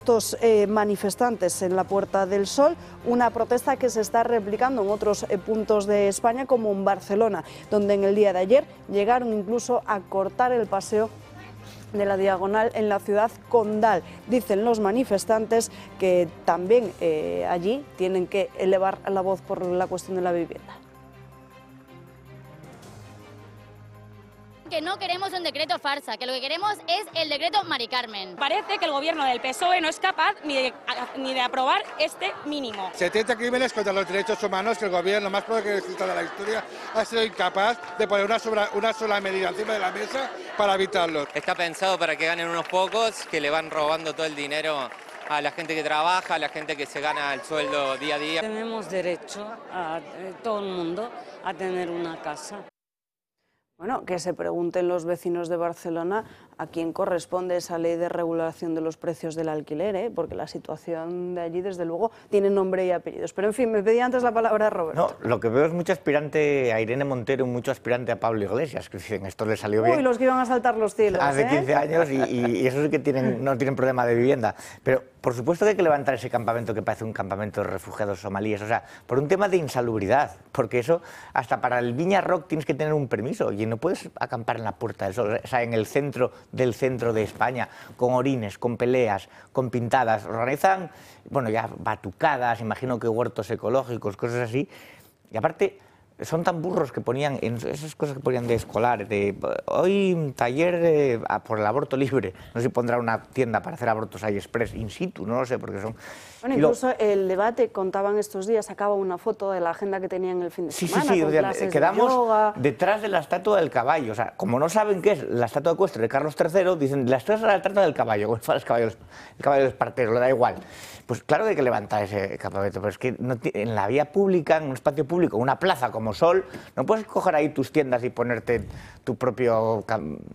Estos manifestantes en la Puerta del Sol, una protesta que se está replicando en otros puntos de España, como en Barcelona, donde en el día de ayer llegaron incluso a cortar el paseo de la Diagonal en la ciudad condal. Dicen los manifestantes que también allí tienen que elevar la voz por la cuestión de la vivienda. Que no queremos un decreto farsa, que lo que queremos es el decreto Mari Carmen. Parece que el gobierno del PSOE no es capaz ni de aprobar este mínimo. 70 crímenes contra los derechos humanos que el gobierno más progresista de la historia ha sido incapaz de poner una sola medida encima de la mesa para evitarlos. Está pensado para que ganen unos pocos que le van robando todo el dinero a la gente que trabaja, a la gente que se gana el sueldo día a día. Tenemos derecho a todo el mundo a tener una casa. Bueno, que se pregunten los vecinos de Barcelona a quién corresponde esa ley de regulación de los precios del alquiler, porque la situación de allí, desde luego, tiene nombre y apellidos. Pero, en fin, me pedía antes la palabra Roberto. No, lo que veo es mucho aspirante a Irene Montero y mucho aspirante a Pablo Iglesias, que dicen, esto le salió bien. Uy, los que iban a saltar los cielos. Hace 15 años y esos que no tienen problema de vivienda. Pero, por supuesto que hay que levantar ese campamento que parece un campamento de refugiados somalíes, o sea, por un tema de insalubridad, porque eso, hasta para el Viña Rock tienes que tener un permiso y no puedes acampar en la Puerta del Sol, o sea, en el centro de España, con orines, con peleas, con pintadas. Organizan, bueno, ya batucadas, imagino que huertos ecológicos, cosas así, y aparte son tan burros que ponían, en esas cosas que ponían de escolar, de hoy un taller por el aborto libre, no sé si pondrá una tienda para hacer abortos ahí express, in situ, no lo sé, porque son... Bueno, incluso el debate, contaban estos días, sacaba una foto de la agenda que tenían el fin de semana. Sí, quedamos detrás de la estatua del caballo, o sea, como no saben qué es la estatua ecuestre de Carlos III, dicen, la estatua es la estatua del caballo, el caballo de Espartero, le da igual. Pues claro que hay que levantar ese campamento, pero es que en la vía pública, en un espacio público, una plaza como Sol, no puedes coger ahí tus tiendas y ponerte tu propio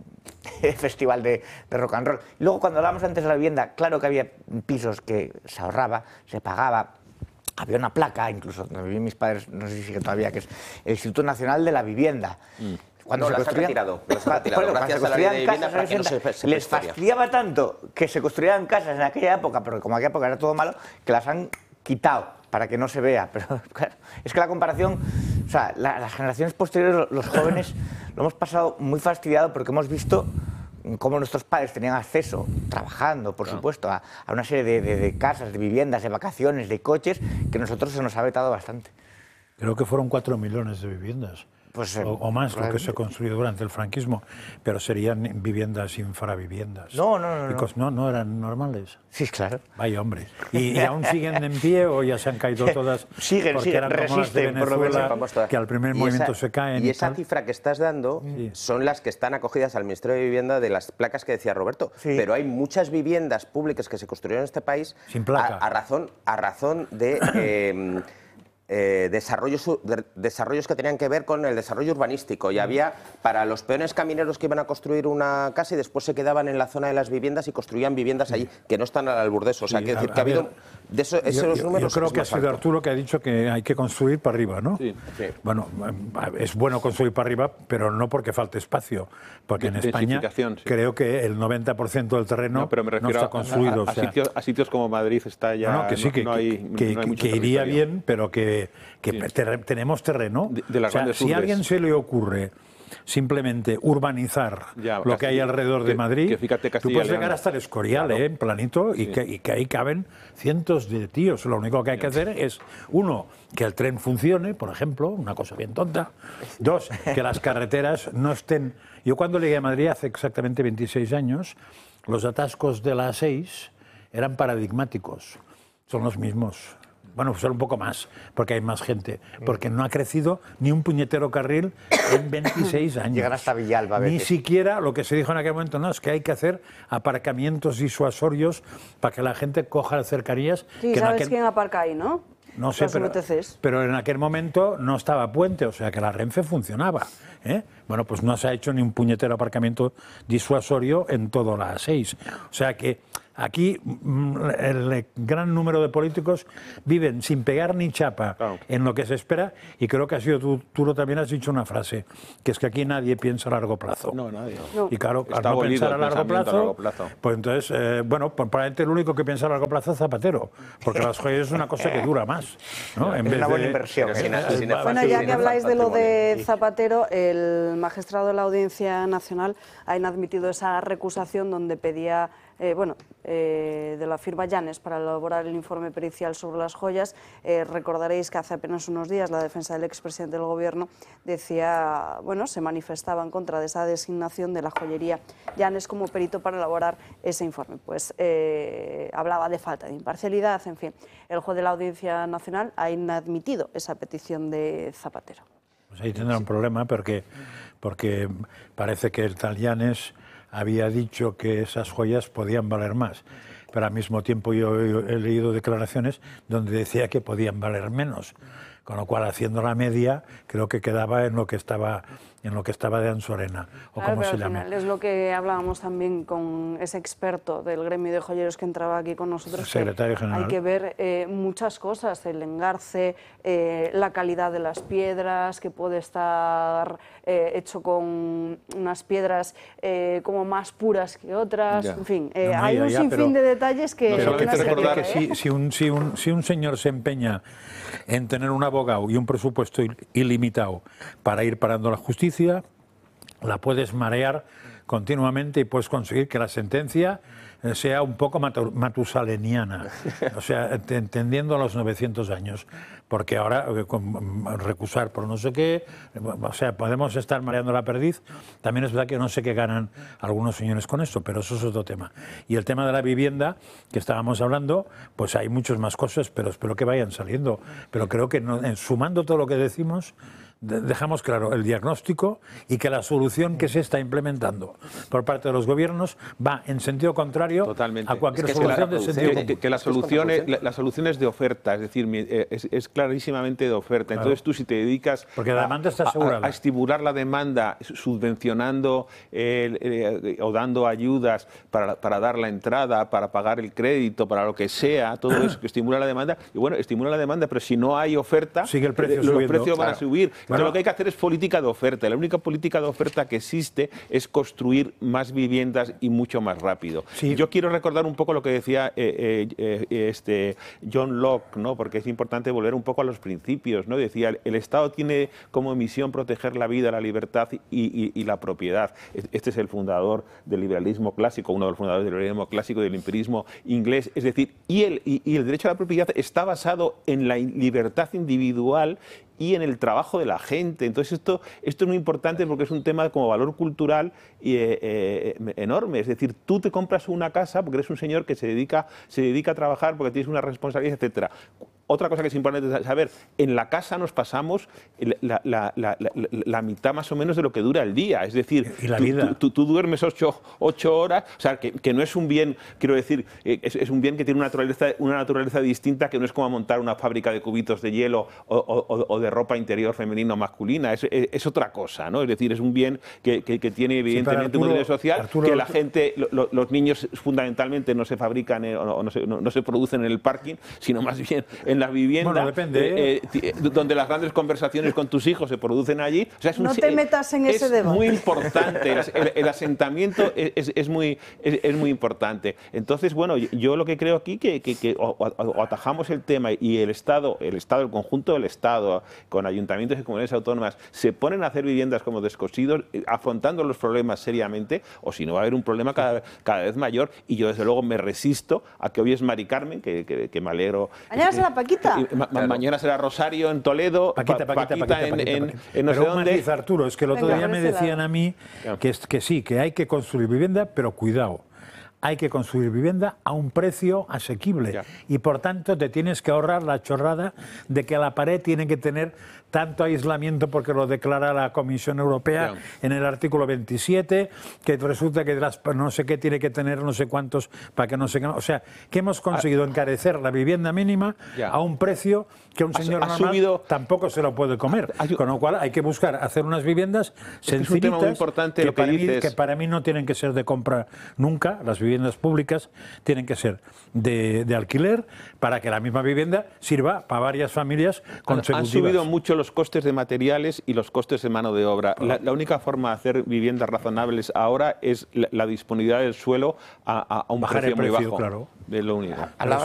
festival de rock and roll. Y luego, cuando hablábamos antes de la vivienda, claro que había pisos que se ahorraba, se pagaba, había una placa, incluso donde vivían mis padres, no sé si sigue todavía, que es el Instituto Nacional de la Vivienda. Cuando se construían, gracias a la ley de vivienda, para que no se les fastidiaba tanto que se construyeran casas en aquella época, porque como aquella época era todo malo, que las han quitado para que no se vea. Pero claro, es que la comparación, o sea, las generaciones posteriores, los jóvenes, lo hemos pasado muy fastidiado porque hemos visto cómo nuestros padres tenían acceso, trabajando, por supuesto, a una serie de casas, de viviendas, de vacaciones, de coches, que a nosotros se nos ha vetado bastante. Creo que fueron 4 millones de viviendas. Pues, o más lo que se construyó durante el franquismo, pero serían viviendas infraviviendas. No eran normales. Sí, claro. Vaya hombre. ¿Y aún siguen en pie o ya se han caído todas? Siguen, eran resisten, como las de Venezuela, que al primer movimiento se caen. Y esa cifra que estás dando son las que están acogidas al Ministerio de Vivienda de las placas que decía Roberto. Sí. Pero hay muchas viviendas públicas que se construyeron en este país sin placa. A razón de... desarrollos que tenían que ver con el desarrollo urbanístico, y había para los peones camineros que iban a construir una casa y después se quedaban en la zona de las viviendas y construían viviendas allí que no están al alburdez. O sea, que ha habido de esos números. Yo creo que ha sido Arturo que ha dicho que hay que construir para arriba, ¿no? Sí. Bueno, es bueno construir para arriba, pero no porque falte espacio, porque en España creo que el 90% del terreno no está construido. A sitios como Madrid está ya... que iría bien, pero que tenemos terreno. De si a alguien se le ocurre simplemente urbanizar lo que hay alrededor de Madrid, tú puedes llegar hasta el Escorial, en planito, y que ahí caben cientos de tíos. Lo único que hay que hacer es, uno, que el tren funcione, por ejemplo, una cosa bien tonta. Dos, que las carreteras no estén... Yo cuando llegué a Madrid hace exactamente 26 años, los atascos de la A6 eran paradigmáticos. Son los mismos. Bueno, son un poco más, porque hay más gente. Porque no ha crecido ni un puñetero carril en 26 años. Llegar hasta Villalba a veces. Ni siquiera lo que se dijo en aquel momento, no, es que hay que hacer aparcamientos disuasorios para que la gente coja las cercanías. Sí, que ¿sabes quién aparca ahí, no? No sé, pero en aquel momento no estaba Puente, o sea que la Renfe funcionaba. Bueno, pues no se ha hecho ni un puñetero aparcamiento disuasorio en toda la A6. O sea que Aquí el gran número de políticos viven sin pegar ni chapa en lo que se espera, y creo que has sido tú también has dicho una frase, que es que aquí nadie piensa a largo plazo. No, nadie. No. Y claro, al no pensar a largo plazo, pues entonces, bueno, pues probablemente el único que piensa a largo plazo es Zapatero, porque las joyas es una cosa que dura más, ¿no? Es una buena inversión. Bueno, ya que habláis de lo de Zapatero, el magistrado de la Audiencia Nacional ha inadmitido esa recusación donde pedía de la firma Llanes para elaborar el informe pericial sobre las joyas. Recordaréis que hace apenas unos días la defensa del expresidente del Gobierno decía, se manifestaba en contra de esa designación de la joyería Llanes como perito para elaborar ese informe. Pues hablaba de falta de imparcialidad, en fin. El juez de la Audiencia Nacional ha inadmitido esa petición de Zapatero. Pues ahí tendrá un problema porque parece que el tal Llanes había dicho que esas joyas podían valer más, pero al mismo tiempo yo he leído declaraciones donde decía que podían valer menos, con lo cual, haciendo la media, creo que quedaba en lo que estaba de Ansorena, o como se llama. Es lo que hablábamos también con ese experto del gremio de joyeros que entraba aquí con nosotros. El secretario general. Hay que ver muchas cosas, el engarce, la calidad de las piedras, que puede estar hecho con unas piedras como más puras que otras, en fin, hay un sinfín de detalles que... Si un señor se empeña en tener un abogado y un presupuesto ilimitado para ir parando la justicia, la puedes marear continuamente y puedes conseguir que la sentencia sea un poco matusaleniana, o sea, entendiendo los 900 años, porque ahora recusar por no sé qué, o sea, podemos estar mareando la perdiz. También es verdad que no sé qué ganan algunos señores con esto, pero eso es otro tema. Y el tema de la vivienda, que estábamos hablando, pues hay muchas más cosas, pero espero que vayan saliendo. Pero creo que sumando todo lo que decimos, dejamos claro el diagnóstico y que la solución que se está implementando por parte de los gobiernos va en sentido contrario a cualquier solución de sentido común. Que la solución es de oferta, es decir, es clarísimamente de oferta. Claro. Entonces tú, si te dedicas porque la demanda está asegurada. A estimular la demanda subvencionando o dando ayudas para dar la entrada, para pagar el crédito, para lo que sea, todo eso que estimula la demanda, y bueno, estimula la demanda, pero si no hay oferta, sigue el precio los precios van a subir. Entonces, lo que hay que hacer es política de oferta. La única política de oferta que existe es construir más viviendas y mucho más rápido. Sí. Yo quiero recordar un poco lo que decía John Locke, ¿no? Porque es importante volver un poco a los principios, ¿no? Decía, el Estado tiene como misión proteger la vida, la libertad y la propiedad. Este es el fundador del liberalismo clásico, uno de los fundadores del liberalismo clásico y del empirismo inglés. Es decir, y el derecho a la propiedad está basado en la libertad individual y en el trabajo de la gente. Entonces esto es muy importante porque es un tema como valor cultural enorme. Es decir, tú te compras una casa porque eres un señor que se dedica a trabajar, porque tienes una responsabilidad, etcétera. Otra cosa que es importante saber, en la casa nos pasamos la mitad más o menos de lo que dura el día. Es decir, tú duermes 8 horas, o sea, que no es un bien, quiero decir, es un bien que tiene una naturaleza distinta, que no es como montar una fábrica de cubitos de hielo o de ropa interior femenina o masculina. Es otra cosa, ¿no? Es decir, es un bien que tiene evidentemente un modelo social, que la gente, los niños fundamentalmente no se fabrican o no se producen en el parking, sino más bien en la vivienda, bueno, depende, donde las grandes conversaciones con tus hijos se producen allí. O sea, no te metas en ese debate. Es muy importante, el asentamiento es muy importante. Entonces, bueno, yo lo que creo aquí que o atajamos el tema y el conjunto del Estado, con ayuntamientos y comunidades autónomas, se ponen a hacer viviendas como descosidos, afrontando los problemas seriamente, o si no va a haber un problema cada vez mayor. Y yo, desde luego, me resisto a que hoy es Mari Carmen, que me alegro. Mañana será Paquita. Mañana será Rosario en Toledo, Paquita en no sé dónde. Matiz, Arturo, es que el otro día me decían a mí que sí, que hay que construir vivienda, pero cuidado. Hay que construir vivienda a un precio asequible y por tanto te tienes que ahorrar la chorrada de que la pared tiene que tener tanto aislamiento porque lo declara la Comisión Europea en el artículo 27, que resulta que no sé qué tiene que tener no sé cuántos para que no se... O sea, que hemos conseguido encarecer la vivienda mínima a un precio que un señor normal tampoco se lo puede comer. Con lo cual hay que buscar hacer unas viviendas sencillitas que para mí no tienen que ser de compra nunca, las viviendas viviendas públicas tienen que ser de alquiler para que la misma vivienda sirva para varias familias consecutivas. Han subido mucho los costes de materiales y los costes de mano de obra. La única forma de hacer viviendas razonables ahora es la disponibilidad del suelo a un bajar precio el precio, muy bajo. claro. De lo único. Hablabas